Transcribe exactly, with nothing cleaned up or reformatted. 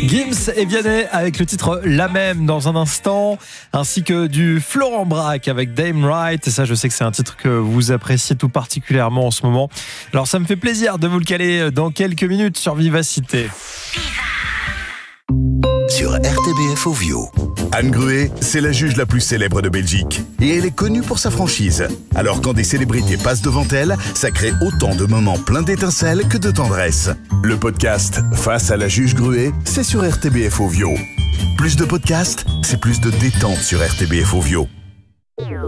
Gims et Vianney avec le titre La Même dans un instant, ainsi que du Florent Braque avec Dame Right. Et ça, je sais que c'est un titre que vous appréciez tout particulièrement en ce moment. Alors ça me fait plaisir de vous le caler dans quelques minutes sur Vivacité. Sur R T B F Ovio. Anne Gruet, c'est la juge la plus célèbre de Belgique. Et elle est connue pour sa franchise. Alors quand des célébrités passent devant elle, ça crée autant de moments pleins d'étincelles que de tendresse. Le podcast Face à la juge Gruet, c'est sur R T B F Ovio. Plus de podcasts, c'est plus de détente sur R T B F Ovio.